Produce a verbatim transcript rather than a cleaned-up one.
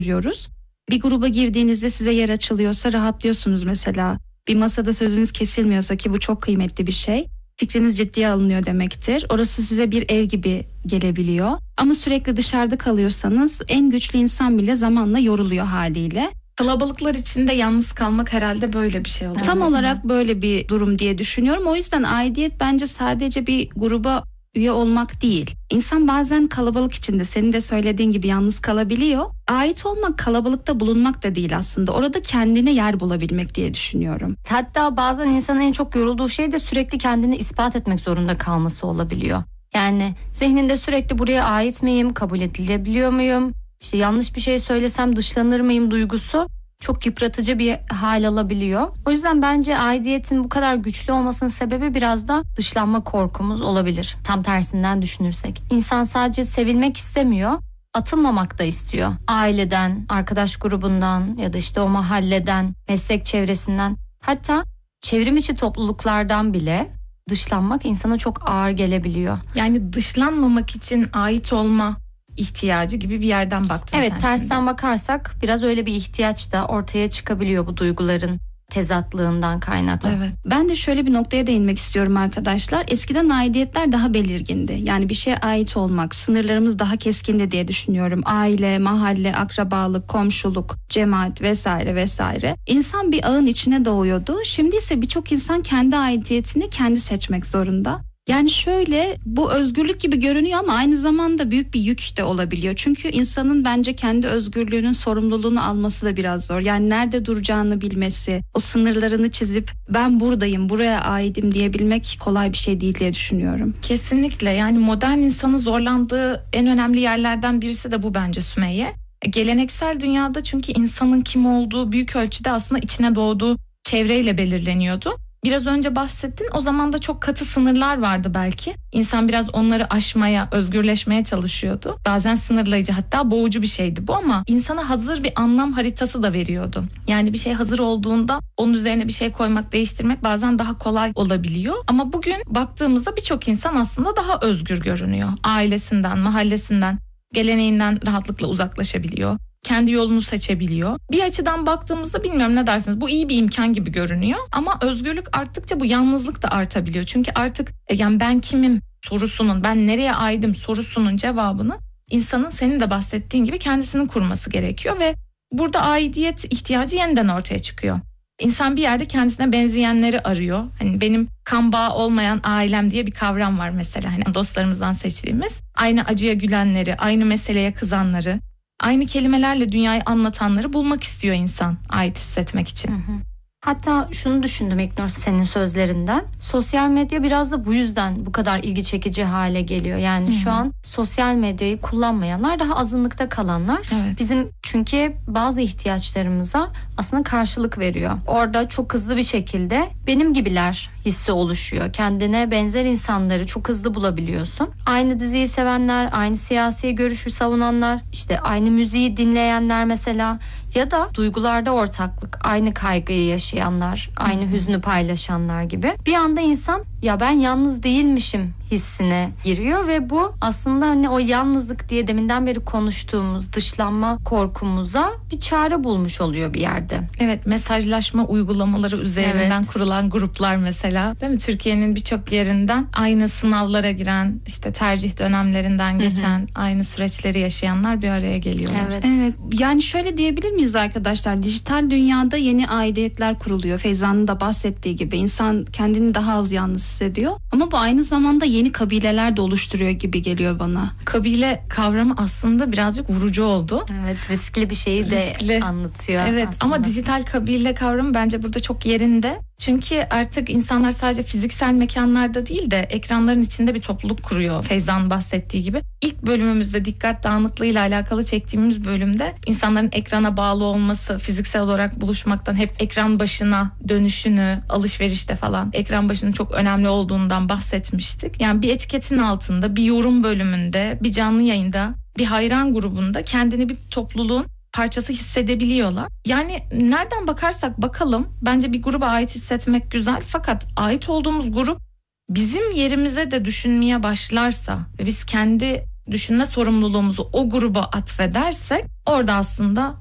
görüyoruz. Bir gruba girdiğinizde size yer açılıyorsa rahatlıyorsunuz mesela. Bir masada sözünüz kesilmiyorsa, ki bu çok kıymetli bir şey, fikriniz ciddiye alınıyor demektir. Orası size bir ev gibi gelebiliyor. Ama sürekli dışarıda kalıyorsanız en güçlü insan bile zamanla yoruluyor haliyle. Kalabalıklar içinde yalnız kalmak herhalde böyle bir şey oluyor. Tam olarak böyle bir durum diye düşünüyorum. O yüzden aidiyet bence sadece bir gruba üye olmak değil. İnsan bazen kalabalık içinde, senin de söylediğin gibi, yalnız kalabiliyor. Ait olmak kalabalıkta bulunmak da değil aslında. Orada kendine yer bulabilmek diye düşünüyorum. Hatta bazen insanın en çok yorulduğu şey de sürekli kendini ispat etmek zorunda kalması olabiliyor. Yani zihninde sürekli buraya ait miyim, kabul edilebiliyor muyum, İşte yanlış bir şey söylesem dışlanır mıyım duygusu çok yıpratıcı bir hal alabiliyor. O yüzden bence aidiyetin bu kadar güçlü olmasının sebebi biraz da dışlanma korkumuz olabilir. Tam tersinden düşünürsek. İnsan sadece sevilmek istemiyor, atılmamak da istiyor. Aileden, arkadaş grubundan ya da işte o mahalleden, meslek çevresinden, hatta çevrim içi topluluklardan bile dışlanmak insana çok ağır gelebiliyor. Yani dışlanmamak için ait olma ihtiyacı gibi bir yerden baktın evet, sen tersten şimdi. bakarsak biraz öyle bir ihtiyaç da ortaya çıkabiliyor bu duyguların tezatlığından kaynaklı. Evet. Ben de şöyle bir noktaya değinmek istiyorum arkadaşlar. Eskiden aidiyetler daha belirgindi. Yani bir şeye ait olmak, sınırlarımız daha keskindi diye düşünüyorum. Aile, mahalle, akrabalık, komşuluk, cemaat vesaire vesaire. İnsan bir ağın içine doğuyordu. Şimdi ise birçok insan kendi aidiyetini kendi seçmek zorunda. Yani şöyle, bu özgürlük gibi görünüyor ama aynı zamanda büyük bir yük de olabiliyor. Çünkü insanın bence kendi özgürlüğünün sorumluluğunu alması da biraz zor. Yani nerede duracağını bilmesi, o sınırlarını çizip ben buradayım, buraya aidim diyebilmek kolay bir şey değil diye düşünüyorum. Kesinlikle, yani modern insanın zorlandığı en önemli yerlerden birisi de bu bence Sümeyye. Geleneksel dünyada çünkü insanın kim olduğu büyük ölçüde aslında içine doğduğu çevreyle belirleniyordu. Biraz önce bahsettin, o zaman da çok katı sınırlar vardı belki. İnsan biraz onları aşmaya, özgürleşmeye çalışıyordu. Bazen sınırlayıcı, hatta boğucu bir şeydi bu, ama insana hazır bir anlam haritası da veriyordu. Yani bir şey hazır olduğunda onun üzerine bir şey koymak, değiştirmek bazen daha kolay olabiliyor. Ama bugün baktığımızda birçok insan aslında daha özgür görünüyor. Ailesinden, mahallesinden, geleneğinden rahatlıkla uzaklaşabiliyor. Kendi yolunu seçebiliyor. Bir açıdan baktığımızda, bilmiyorum ne dersiniz, bu iyi bir imkan gibi görünüyor. Ama özgürlük arttıkça bu yalnızlık da artabiliyor. Çünkü artık yani ben kimim sorusunun, ben nereye aidim sorusunun cevabını insanın, senin de bahsettiğin gibi, kendisinin kurması gerekiyor. Ve burada aidiyet ihtiyacı yeniden ortaya çıkıyor. İnsan bir yerde kendisine benzeyenleri arıyor. Hani benim kan bağı olmayan ailem diye bir kavram var mesela. Hani dostlarımızdan seçtiğimiz. Aynı acıya gülenleri, aynı meseleye kızanları, aynı kelimelerle dünyayı anlatanları bulmak istiyor insan ait hissetmek için. Hı hı. Hatta şunu düşündüm İlknur, senin sözlerinden. Sosyal medya biraz da bu yüzden bu kadar ilgi çekici hale geliyor. Yani Hı-hı. şu an sosyal medyayı kullanmayanlar daha azınlıkta kalanlar. Evet. Bizim çünkü bazı ihtiyaçlarımıza aslında karşılık veriyor. Orada çok hızlı bir şekilde benim gibiler hissi oluşuyor. Kendine benzer insanları çok hızlı bulabiliyorsun. Aynı diziyi sevenler, aynı siyasi görüşü savunanlar, işte aynı müziği dinleyenler mesela, ya da duygularda ortaklık, aynı kaygıyı yaşayanlar, aynı Hı-hı. hüznü paylaşanlar gibi. Bir anda insan ya ben yalnız değilmişim hissine giriyor ve bu aslında hani o yalnızlık diye deminden beri konuştuğumuz dışlanma korkumuza bir çare bulmuş oluyor bir yerde. Evet, mesajlaşma uygulamaları üzerinden evet. kurulan gruplar mesela, değil mi? Türkiye'nin birçok yerinden aynı sınavlara giren, işte tercih dönemlerinden geçen, Hı-hı. aynı süreçleri yaşayanlar bir araya geliyorlar. Evet. Evet. Yani şöyle diyebilir miyiz arkadaşlar? Dijital dünyada yeni aidiyetler kuruluyor. Feyza'nın da bahsettiği gibi insan kendini daha az yalnız hissediyor. Ama bu aynı zamanda yeni kabileler de oluşturuyor gibi geliyor bana. Kabile kavramı aslında birazcık vurucu oldu. Evet, riskli bir şeyi riskli. de anlatıyor. Evet, aslında. ama dijital kabile kavramı bence burada çok yerinde. Çünkü artık insanlar sadece fiziksel mekanlarda değil de ekranların içinde bir topluluk kuruyor. Feyza'nın bahsettiği gibi. İlk bölümümüzde dikkat dağınıklığıyla alakalı çektiğimiz bölümde insanların ekrana bağlı olması, fiziksel olarak buluşmaktan, hep ekran başına dönüşünü, alışverişte falan ekran başının çok önemli olduğundan bahsetmiştik. Yani bir etiketin altında, bir yorum bölümünde, bir canlı yayında, bir hayran grubunda kendini bir topluluğun parçası hissedebiliyorlar. Yani nereden bakarsak bakalım bence bir gruba ait hissetmek güzel, fakat ait olduğumuz grup bizim yerimize de düşünmeye başlarsa ve biz kendi düşünme sorumluluğumuzu o gruba atfedersek orada aslında